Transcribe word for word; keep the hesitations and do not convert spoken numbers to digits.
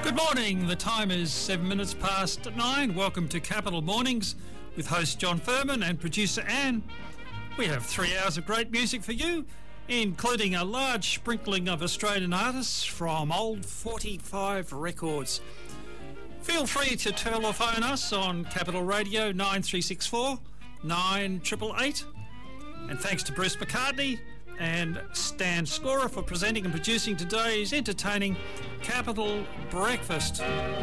Good morning. The time is seven minutes past nine. Welcome to Capital Mornings with host John Furman and producer Anne. We have three hours of great music for you, including a large sprinkling of Australian artists from old forty-five records. Feel free to telephone us on Capital Radio nine three six four nine eight eight eight. And thanks to Bruce McCartney and Stan Scorer for presenting and producing today's entertaining Capital Breakfast.